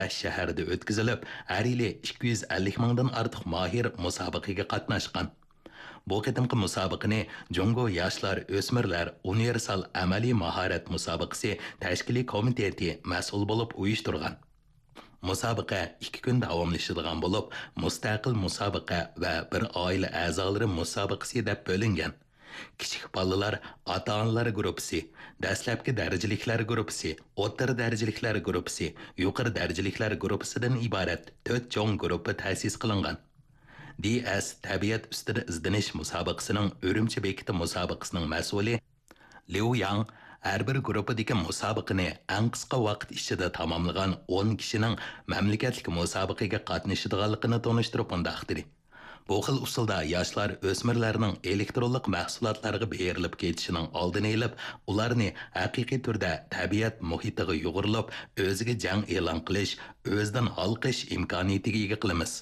shaharda o'tkazilib, har yili 250 mingdan ortiq mohir musobaqaga qatnashgan. Bu qitimqi musobaqani Jungo yoshlar o'smirlar universal amaliy mahorat musobaqasi tashkiliy komiteti mas'ul bo'lib uyushtirgan. Musobaqa 2 kun davomlashadigan bo'lib, mustaqil musobaqa va bir oila a'zolari musobaqasi deb bo'lingan. Kichik bolalar ota-onalar guruhi, dastlabki darajaliklar guruhi, o'rta darajaliklar guruhi, yuqori darajaliklar guruhidan iborat 4 cho'ng guruhi ta'sis qilingan. DS tabiat ustida izdanish musobaqasining Urumchi bekiti musobaqasining mas'uli Liu Yang har bir guruhdagi musobaqani eng qisqa vaqt ichida tamomlagan 10 kishining mamlakatlik musobaqaga qatnashadiganligini tonishtirib undaqtiri. Bu xil usulda yoshlar o'smirlarning elektronlik mahsulotlarga berilib ketishining oldini olib, ularni haqiqiy turda tabiat muhitiga yo'g'rilib, o'ziga jang e'lon qilish, o'zidan halqish imkoniyatiga ega qilamiz.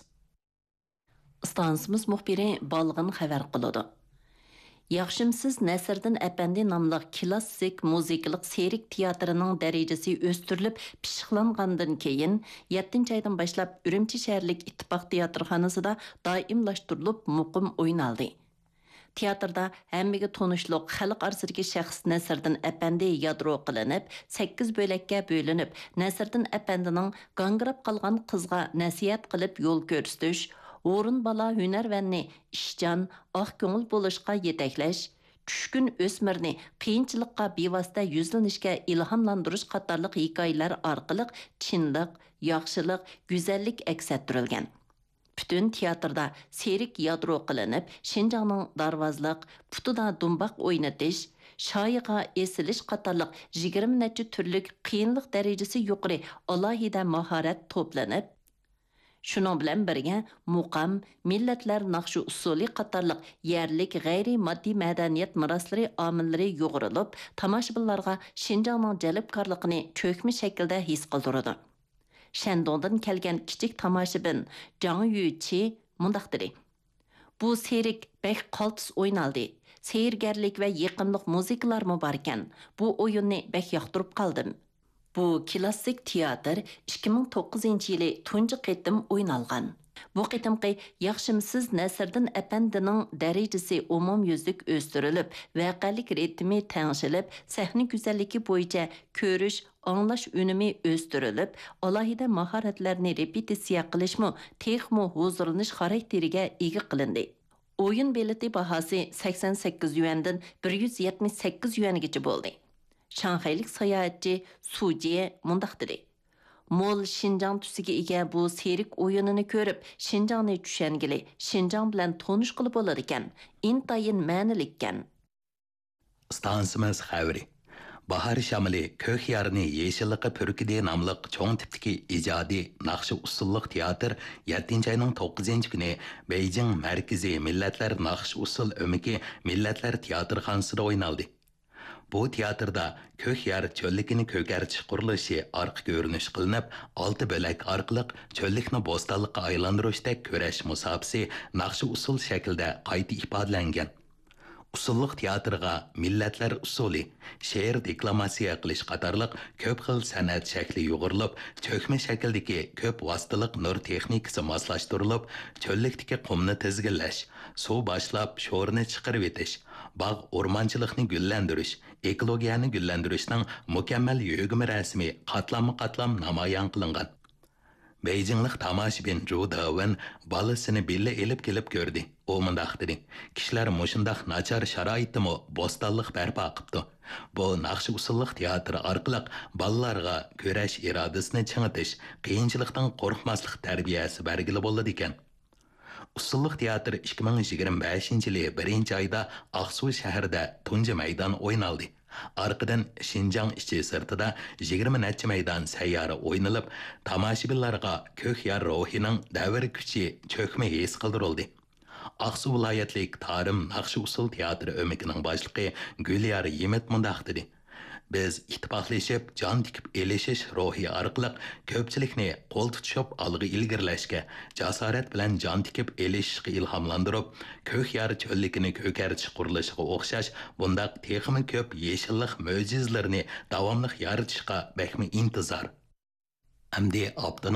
Stansimiz muxbiri balg'in xabar qiladi. Yaxshimsiz Nasriddin Apandi nomli klassik muzikalik serik teatrining darajasi o'stirilib pishiqlangandan keyin 7-oydan boshlab Urumchi shaharlik Ittifoq teatrxonasida doimlashtirilib muqim o'ynaldi. Teatrda hammaga tanishliq xalq orasidagi shaxs Nasriddin Apandi yadro qilinib, 8 bo'lakka bo'linib, Nasriddin Apandining gangrab qolgan qizga nasihat qilib yo'l ko'rsatish, o'rin bala hünərvənni işcan, ah көңіл bo'lishqa yetaklash, tushkun o'smirni qiyinchilikqa bevosita yuzlanishga ilhomlantirish qatorliq hikoyalar orqali chinlik, yaxshilik, go'zallik aks ettirilgan. Butun teatrda serik yadro qilinib, Şinjanning darvozliq, putida dumboq o'ynatish, shoyiga esilish qatorliq 20 necha turlik qiyinlik darajasi yuqori alohida mahorat to'planib, Şunun bilan birga muqam, millatlar naqshi usuli qatorliq yerlik g'ayri moddiy madaniyat meroslari omillari yo'g'rilib, tomoshabinlarga Şinjanning jalbkorligini cho'kma shaklda his qildiradi. Shandongdan kelgan kichik tomoshabin Zhang Yuchi mundaq dedi: Bu serik bek qaltis o'ynaldi. Seyrgarlik va yiqimliq muzikalar bor ekan. Bu o'yinni bek yoqtirib qoldim. Bu klassik teatr 2009-yili tunji qitim o'ynalgan. Bu qitimqi yaxshimsiz Nasriddin Apandining darajasi umumyuzlik o'stirilib, voqelik ritmi tangshilib, sahna go'zalligi bo'yicha ko'rish, anglash unumi o'stirilib, alohida mahoratlarni repetitsiya qilishmi, texmo huzurlanish xarakteriga ega qilindi. O'yin bileti bahosi 88 yuandan 178 yuangacha bo'ldi. Şanxaylik sayohatchi Sujie mundaq dedi: Mol Şinjan tusiga ega bu serik o'yinini ko'rib, Şinjanni tushangili, Şinjan bilan tanishqili bo'ladi ekan. Intayin ma'nilikkan. Stansimiz xavri. Bahar shamili ko'k yarni yeshilliqqa purkidi nomli cho'ng tipdagi ijodiy naqshi usulliq teatr 7-oyning 9-kuni Beijing markaziy millatlar naqsh usul o'miki millatlar teatrxonasida o'ynaldi. Bu teatrda ko'k yer cho'llikini ko'kartish qurilishi orqa ko'rinish qilinib, 6 bo'lak orqali cho'llikni bo'stonlikqa aylantirishdek kurash musobaqasi naqshi usul shaklda qayta ifodalangan. Usulliq teatrga millatlar usuli, she'r deklamasiya qilish qatorliq ko'p xil san'at shakli yo'g'rilib, cho'kma shakldagi ko'p vositaliq nur texnikasi moslashtirilib, cho'llikdagi qumni tizginlash, suv boshlab sho'rni chiqarib etish, bog' o'rmonchilikni gullantirish, ekologiyani gullantirishning mukammal yo'g'imi rasmi qatlam namoyon qilingan. Beijinglik tomoshabin Zhu Dawen bolasini billa elib kelib ko'rdi. U mundaq dedi: Kishilar mushundaq nachar sharoitdimi bo'stonlik barpo qilibdi. Bu naqshi usulliq teatr orqali bolalarga ko'rash irodasini chingitish, qiyinchilikdan qo'rqmaslik tarbiyasi bergili bo'ladi ekan. Usulliq teatr 2025-yili 1-oyda Aqsuv shahrida tunji maydon o'ynaldi. Arqadan Şinjan ichi sirtida 20 necha maydon sayyora o'ynalib, tomoshabinlarga ko'k yer ruhining davr kuchi cho'kma his qildirildi. Aqsuv viloyatlik Tarim naqshi usul teatri o'mikining boshlig'i Gulyar Yemet mundaq dedi: Biz ittifoqlashib, jon tikib elishish ruhi orqali ko'pchilikni qo'l tutishib olg'i ilgirlashga, jasorat bilan jon tikib elishishga ilhomlantirib, ko'k yer cho'llikini ko'kartish qurilishiga o'xshash bundaq texmi ko'p yeshillik mo'jizalarini davomli yaratishga bakmi intizor. Amdi